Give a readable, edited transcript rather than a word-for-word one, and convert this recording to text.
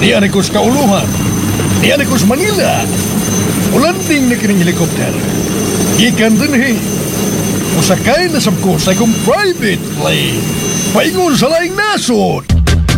Diyan ko sa kauluhan. Diyan ko sa Manila. Ulanding na kining helikopter. Ikan din Musakay na sab ko sa akong private plane. Paingon sa laing nasod.